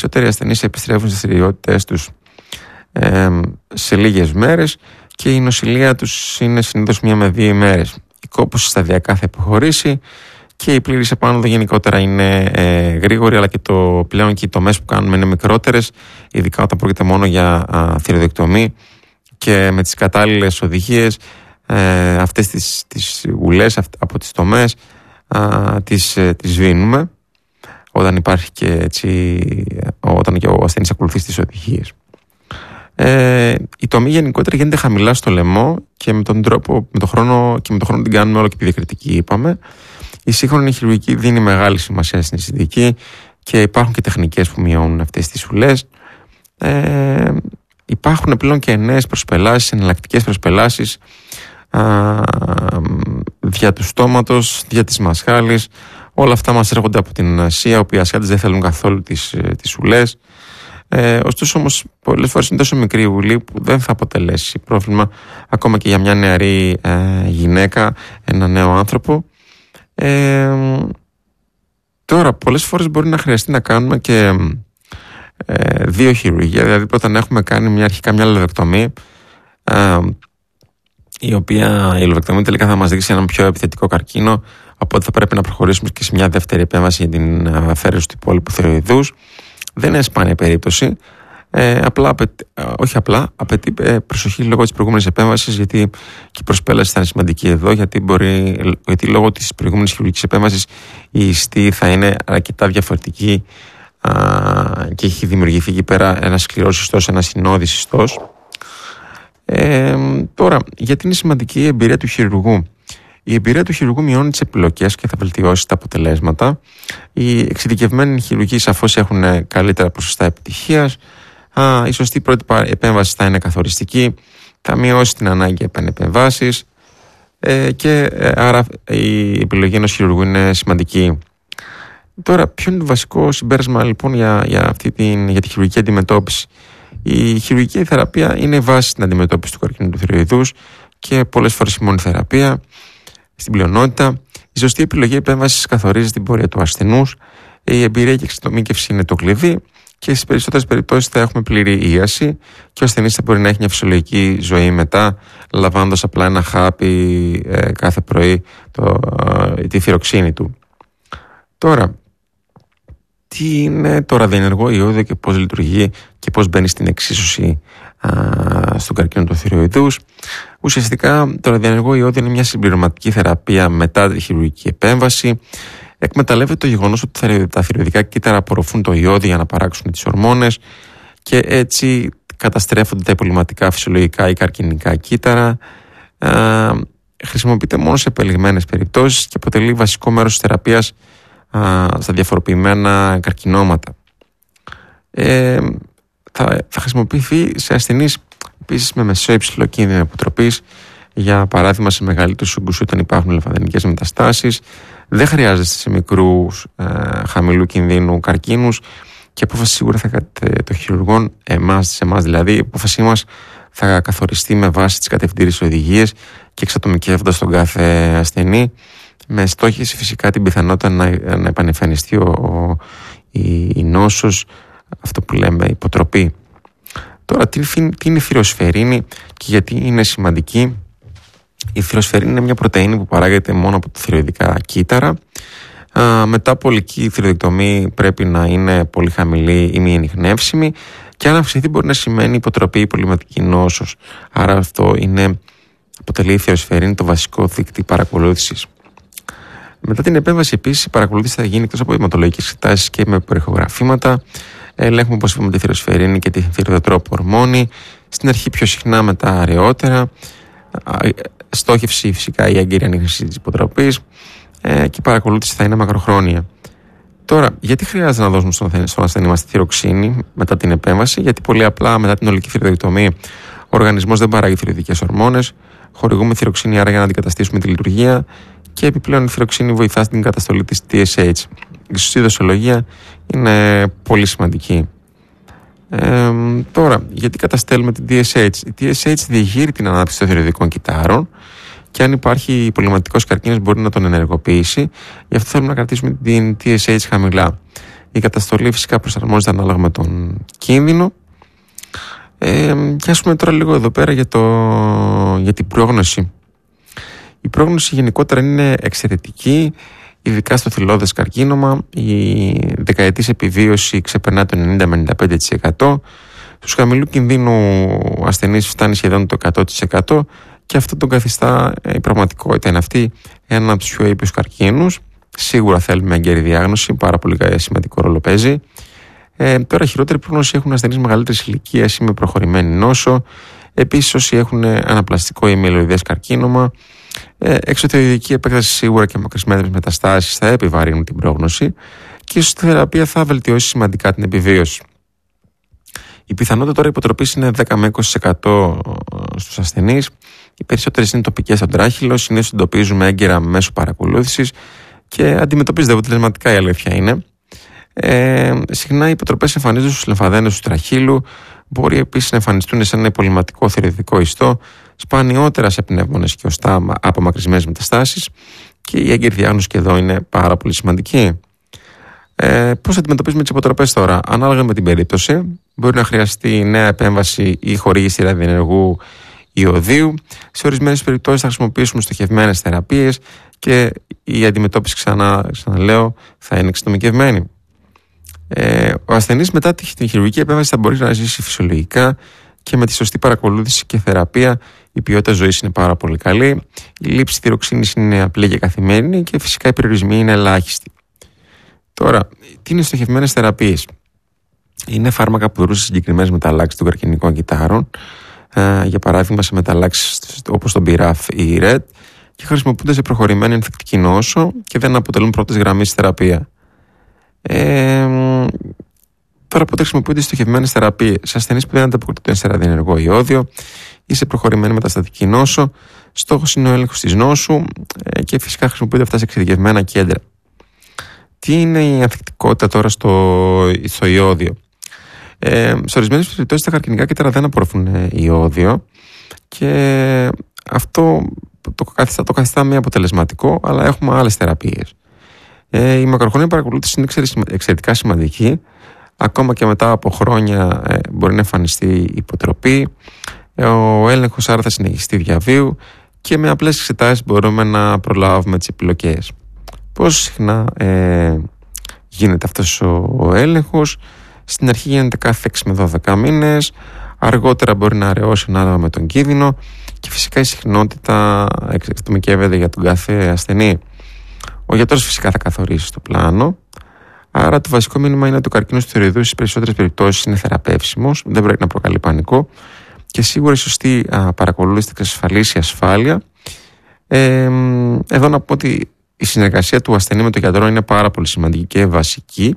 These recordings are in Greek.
περισσότεροι ασθενείς επιστρέφουν στις δραστηριότητες τους σε λίγες μέρες και η νοσηλεία τους είναι συνήθως 1 με 2 ημέρες. Η κόπωση σταδιακά θα υποχωρήσει και η πλήρης επάνωδο γενικότερα είναι γρήγορη, αλλά και πλέον και οι τομές που κάνουμε είναι μικρότερες, ειδικά όταν πρόκειται μόνο για θηροειδεκτομή, και με τις κατάλληλες οδηγίες αυτές τις ουλές από τις τομές τις σβήνουμε όταν υπάρχει και έτσι, όταν και ο ασθενής ακολουθεί τις οδηγίες. Η τομή γενικότερα γίνεται χαμηλά στο λαιμό και με τον χρόνο την κάνουμε όλο και πιο διακριτική, είπαμε. Η σύγχρονη χειρουργική δίνει μεγάλη σημασία στην αισθητική και υπάρχουν και τεχνικές που μειώνουν αυτές τις ουλές. Υπάρχουν πλέον και νέες προσπελάσεις, εναλλακτικές προσπελάσεις δια του στόματος, δια της μασχάλης. Όλα αυτά μας έρχονται από την Ασία, όπου οι Ασιάτες δεν θέλουν καθόλου τις ουλές. Ωστόσο όμως πολλές φορές είναι τόσο μικρή ουλή που δεν θα αποτελέσει πρόβλημα ακόμα και για μια νεαρή γυναίκα, ένα νέο άνθρωπο. Τώρα πολλές φορές μπορεί να χρειαστεί να κάνουμε και 2 χειρουργία, δηλαδή πρώτα να έχουμε κάνει αρχικά μια λοβεκτομή, η λοβεκτομή τελικά θα μας δείξει έναν πιο επιθετικό καρκίνο, οπότε θα πρέπει να προχωρήσουμε και σε μια δεύτερη επέμβαση για την αφαίρεση του υπόλοιπου θηροειδούς. Δεν είναι σπάνια περίπτωση, απαιτεί προσοχή λόγω της προηγούμενης επέμβασης, γιατί και η προσπέλαση θα είναι σημαντική εδώ, γιατί λόγω της προηγούμενης χειρουργικής επέμβασης η ιστή θα είναι αρκετά διαφορετική και έχει δημιουργηθεί εκεί πέρα ένα σκληρός ιστός, ένα συνόδης ιστός. Τώρα, γιατί είναι σημαντική η εμπειρία του χειρουργού? Η εμπειρία του χειρουργού μειώνει τις επιλογές και θα βελτιώσει τα αποτελέσματα. Οι εξειδικευμένοι χειρουργοί σαφώς έχουν καλύτερα ποσοστά επιτυχίας. Η σωστή πρώτη επέμβαση θα είναι καθοριστική, θα μειώσει την ανάγκη επανεπεμβάσεις και άρα η επιλογή ενός χειρουργού είναι σημαντική. Τώρα, ποιο είναι το βασικό συμπέρασμα λοιπόν για τη χειρουργική αντιμετώπιση? Η χειρουργική θεραπεία είναι βάση στην αντιμετώπιση του καρκίνου του θηροειδούς και πολλές φορές η μόνη θεραπεία. Στην πλειονότητα, η σωστή επιλογή επέμβασης καθορίζει την πορεία του ασθενούς. Η εμπειρία και εξατομίκευση είναι το κλειδί και στις περισσότερες περιπτώσεις θα έχουμε πλήρη ίαση και ο ασθενής θα μπορεί να έχει μια φυσιολογική ζωή μετά, λαμβάνοντας απλά ένα χάπι κάθε πρωί, τη θυροξίνη του. Τώρα, τι είναι το ραδιενεργό ιόδιο και πώς λειτουργεί και πώς μπαίνει στην εξίσωση στον καρκίνο του θηροειδούς? Ουσιαστικά το ραδιενεργό ιόδιο είναι μια συμπληρωματική θεραπεία μετά τη χειρουργική επέμβαση. Εκμεταλλεύεται το γεγονός ότι τα θηροειδικά κύτταρα απορροφούν το ιόδιο για να παράξουν τις ορμόνες και έτσι καταστρέφονται τα υπολειμματικά φυσιολογικά ή καρκινικά κύτταρα. Χρησιμοποιείται μόνο σε επιλεγμένες περιπτώσεις και αποτελεί βασικό μέρος της θεραπείας στα διαφοροποιημένα καρκινώματα. Θα χρησιμοποιηθεί σε ασθενείς επίσης με μεσαίο υψηλό κίνδυνο υποτροπής, για παράδειγμα σε μεγαλύτερους όγκους όταν υπάρχουν λυμφαδενικές μεταστάσεις. Δεν χρειάζεται σε μικρούς χαμηλού κινδύνου καρκίνους και η απόφαση σίγουρα των χειρουργών, σε εμάς δηλαδή, η απόφασή μας θα καθοριστεί με βάση τις κατευθυντήριες οδηγίες και εξατομικεύοντας τον κάθε ασθενή, με στόχευση φυσικά την πιθανότητα να επανεμφανιστεί η νόσος, αυτό που λέμε υποτροπή. Τώρα, τι είναι η θυροσφαιρίνη και γιατί είναι σημαντική? Η θυροσφαιρίνη είναι μια πρωτεΐνη που παράγεται μόνο από τα θηροειδικά κύτταρα. Μετά από ολική θηροειδεκτομή πρέπει να είναι πολύ χαμηλή ή μη ανιχνεύσιμη και αν αυξηθεί μπορεί να σημαίνει υποτροπή ή πολυματική νόσος. Άρα αυτό αποτελεί η θυροσφαιρίνη το βασικό δείκτη παρακολούθησης. Μετά την επέμβαση επίσης η παρακολούθηση θα γίνει εκτός από αιματολογικές εξετάσεις και με προηχογραφήματα. Ελέγχουμε όπως είπαμε τη θυροσφαιρίνη και τη θηροειδοτρόπο ορμόνη. Στην αρχή πιο συχνά, μετά αραιότερα. Στόχευση φυσικά η έγκαιρη ανίχνευση της υποτροπής και η παρακολούθηση θα είναι μακροχρόνια. Τώρα, γιατί χρειάζεται να δώσουμε στον ασθενή μας τη θυροξίνη μετά την επέμβαση? Γιατί πολύ απλά μετά την ολική θηροειδεκτομή ο οργανισμός δεν παράγει θηροειδικές ορμόνες. Χορηγούμε θυροξίνη άρα για να αντικαταστήσουμε τη λειτουργία και επιπλέον η θυροξίνη βοηθά στην καταστολή της TSH. Η σωστή δοσολογία είναι πολύ σημαντική. Τώρα, γιατί καταστέλουμε την TSH? Η TSH διεγείρει την ανάπτυξη των θηροειδικών κυττάρων και αν υπάρχει πολυματικός καρκίνος μπορεί να τον ενεργοποιήσει. Γι' αυτό θέλουμε να κρατήσουμε την TSH χαμηλά. Η καταστολή φυσικά προσαρμόζεται ανάλογα με τον κίνδυνο. Και ας πούμε τώρα λίγο εδώ πέρα για την πρόγνωση. Η πρόγνωση γενικότερα είναι εξαιρετική, ειδικά στο θυλώδες καρκίνωμα. Η δεκαετής επιβίωση ξεπερνά το 90 με 95%. Στους χαμηλού κινδύνου ασθενείς φτάνει σχεδόν το 100% και αυτό τον καθιστά, η πραγματικότητα είναι αυτή, ένα από τους πιο ήπιους καρκίνους. Σίγουρα θέλουμε έγκαιρη διάγνωση, πάρα πολύ σημαντικό ρόλο παίζει. Τώρα χειρότερη πρόγνωση έχουν ασθενείς μεγαλύτερης ηλικίας ή με προχωρημένη νόσο. Επίσης όσοι έχουν αναπλαστικό ή μυελοειδές καρκίνωμα. Εξωτερική επέκταση σίγουρα και μακρισμένες μεταστάσεις θα επιβαρύνουν την πρόγνωση και η θεραπεία θα βελτιώσει σημαντικά την επιβίωση. Η πιθανότητα τώρα υποτροπής είναι 10 με 20% στους ασθενείς. Οι περισσότερες είναι τοπικές στον τράχυλο, συνήθως εντοπίζουμε έγκαιρα μέσω παρακολούθησης και αντιμετωπίζεται αποτελεσματικά, η αλήθεια είναι. Συχνά οι υποτροπές εμφανίζονται στους λεμφαδένες του τραχύλου, μπορεί επίσης να εμφανιστούν σε ένα υπολοιματικό θηριδικό ιστό, σπανιότερα σε πνεύμονες και οστά από μακρισμένες μεταστάσεις και η έγκαιρη διάγνωση και εδώ είναι πάρα πολύ σημαντική. Πώς αντιμετωπίζουμε τις υποτροπές τώρα? Ανάλογα με την περίπτωση, μπορεί να χρειαστεί νέα επέμβαση ή χορήγηση ραδιενεργού ιωδίου. Σε ορισμένες περιπτώσεις θα χρησιμοποιήσουμε στοχευμένες θεραπείες και η αντιμετώπιση, ξαναλέω, θα είναι εξατομικευμένη. Ο ασθενής μετά την χειρουργική επέμβαση θα μπορεί να ζήσει φυσιολογικά και με τη σωστή παρακολούθηση και θεραπεία η ποιότητα ζωής είναι πάρα πολύ καλή. Η λήψη θυροξίνης είναι απλή και καθημερινή και φυσικά οι περιορισμοί είναι ελάχιστοι. Τώρα, τι είναι στοχευμένες θεραπείες? Είναι φάρμακα που δρούν σε συγκεκριμένες μεταλλάξεις των καρκινικών κυττάρων, για παράδειγμα σε μεταλλάξεις όπως το BRAF ή RET, και χρησιμοποιούνται σε προχωρημένη ενθεκτική νόσο και δεν αποτελούν πρώτες γραμμές στη θεραπεία. Τώρα πότε χρησιμοποιούνται στοχευμένες θεραπείες? Σε ασθενείς που δεν ανταποκρίνονται σε ραδιενεργό ιώδιο ή σε προχωρημένη μεταστατική νόσο. Στόχος είναι ο έλεγχος της νόσου και φυσικά χρησιμοποιούνται αυτά σε εξειδικευμένα κέντρα. Τι είναι η ανθεκτικότητα τώρα στο ιώδιο? Σε ορισμένες περιπτώσεις τα καρκινικά κύτταρα δεν απορροφούν ιώδιο και αυτό το καθιστά μη αποτελεσματικό, αλλά έχουμε άλλες θεραπείες. Η μακροχρόνια παρακολούθηση είναι εξαιρετικά σημαντική. Ακόμα και μετά από χρόνια μπορεί να εμφανιστεί υποτροπή. Ο έλεγχος άρα θα συνεχιστεί διαβίου και με απλές εξετάσεις μπορούμε να προλάβουμε τις επιλογές. Πώς συχνά γίνεται αυτός ο έλεγχος? Στην αρχή γίνεται κάθε 6 με 12 μήνες, αργότερα μπορεί να αραιώσει ανάλογα με τον κίνδυνο και φυσικά η συχνότητα εξατομικεύεται για τον κάθε ασθενή. Ο γιατρός φυσικά θα καθορίσει το πλάνο. Άρα το βασικό μήνυμα είναι ότι ο καρκίνος του θηροειδού στις περισσότερες περιπτώσεις είναι θεραπεύσιμος, δεν πρέπει να προκαλεί πανικό και σίγουρα η σωστή παρακολούθηση θα εξασφαλίσει ασφάλεια. Εδώ να πω ότι η συνεργασία του ασθενή με τον γιατρό είναι πάρα πολύ σημαντική και βασική.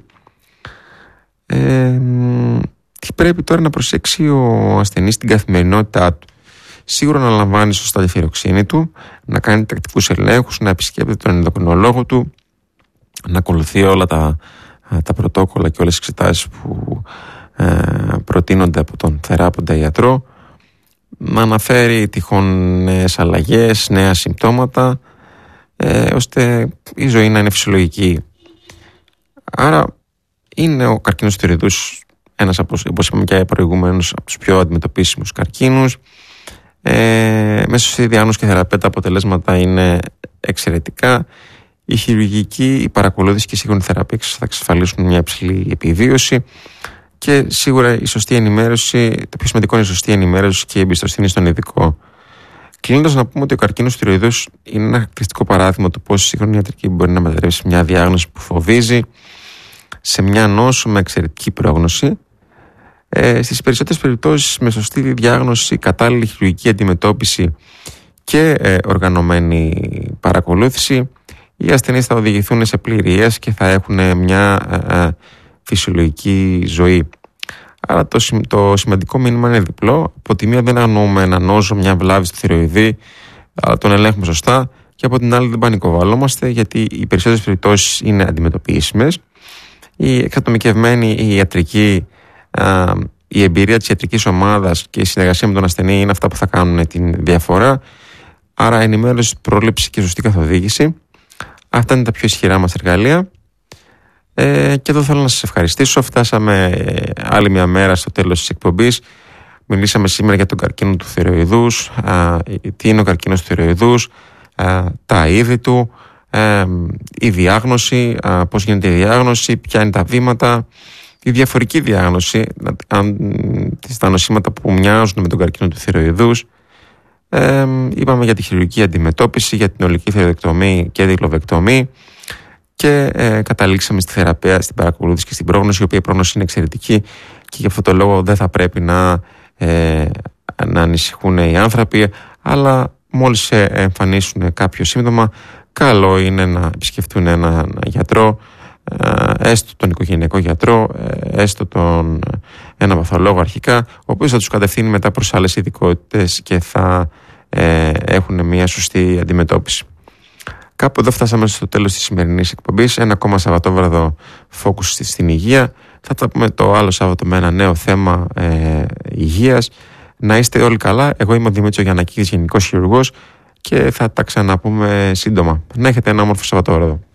Τι πρέπει τώρα να προσέξει ο ασθενής στην καθημερινότητά του? Σίγουρα να λαμβάνει σωστά τη θηροξίνη του, να κάνει τακτικούς ελέγχους, να επισκέπτεται τον ενδοκρινολόγο του, να ακολουθεί όλα τα πρωτόκολλα και όλες τις εξετάσεις που προτείνονται από τον θεράποντα γιατρό, να αναφέρει τυχόν νέες αλλαγές, νέα συμπτώματα, ώστε η ζωή να είναι φυσιολογική. Άρα είναι ο καρκίνος του θηροειδούς ένας από, όπως είπαμε και προηγουμένως, από τους πιο αντιμετωπίσιμους καρκίνους. Μέσα στη διάγνωση και θεραπεία τα αποτελέσματα είναι εξαιρετικά. Η χειρουργική, η παρακολούθηση και η σύγχρονη θεραπεία θα εξασφαλίσουν μια υψηλή επιβίωση και σίγουρα η σωστή ενημέρωση, το πιο σημαντικό είναι η σωστή ενημέρωση και η εμπιστοσύνη στον ειδικό. Κλείνοντας, να πούμε ότι ο καρκίνος του θηροειδούς είναι ένα χαρακτηριστικό παράδειγμα του πώς η σύγχρονη ιατρική μπορεί να μετατρέψει μια διάγνωση που φοβίζει σε μια νόσο με εξαιρετική πρόγνωση. Στις περισσότερες περιπτώσεις με σωστή διάγνωση, κατάλληλη χειρουργική αντιμετώπιση και οργανωμένη παρακολούθηση, οι ασθενείς θα οδηγηθούν σε πλήρη ίαση και θα έχουν μια φυσιολογική ζωή. Άρα το σημαντικό μήνυμα είναι διπλό. Από τη μία δεν αγνοούμε ένα νόσο, μια βλάβη στο θηροειδή, αλλά τον ελέγχουμε σωστά, και από την άλλη δεν πανικοβάλλομαστε, γιατί οι περισσότερες περιπτώσεις είναι αντιμετωπίσιμες. Η εξατομικευμένη η ιατρική, η εμπειρία της ιατρικής ομάδας και η συνεργασία με τον ασθενή είναι αυτά που θα κάνουν την διαφορά. Άρα ενημέρωση, πρόληψη και σωστή καθοδήγηση. Αυτά είναι τα πιο ισχυρά μας εργαλεία. Και εδώ θέλω να σας ευχαριστήσω. Φτάσαμε άλλη μια μέρα στο τέλος της εκπομπής. Μιλήσαμε σήμερα για τον καρκίνο του θηροειδούς, τι είναι ο καρκίνος του θηροειδούς, τα είδη του, η διάγνωση, πώς γίνεται η διάγνωση, ποια είναι τα βήματα, η διαφορική διάγνωση, τα νοσήματα που μοιάζουν με τον καρκίνο του θηροειδούς. Είπαμε για τη χειρουργική αντιμετώπιση, για την ολική θηροειδεκτομή και δικλοβεκτομή και καταλήξαμε στη θεραπεία, στην παρακολούθηση και στην πρόγνωση, η οποία η πρόγνωση είναι εξαιρετική και γι' αυτό το λόγο δεν θα πρέπει να ανησυχούν οι άνθρωποι, αλλά μόλις εμφανίσουν κάποιο σύμπτωμα, καλό είναι να επισκεφτούν έναν γιατρό, έστω τον οικογενειακό γιατρό, έστω έναν παθολόγο αρχικά, ο οποίος θα τους κατευθύνει μετά προς άλλες ειδικότητες και θα έχουν μια σωστή αντιμετώπιση. Κάπου εδώ φτάσαμε στο τέλος της σημερινής εκπομπής. Ένα ακόμα Σαββατόβραδο focus στην υγεία. Θα τα πούμε το άλλο Σάββατο με ένα νέο θέμα υγείας. Να είστε όλοι καλά. Εγώ είμαι ο Δημήτρης Γιαννακίδης, γενικός χειρουργός, και θα τα ξαναπούμε σύντομα. Να έχετε ένα όμορφο Σαββατόβραδο.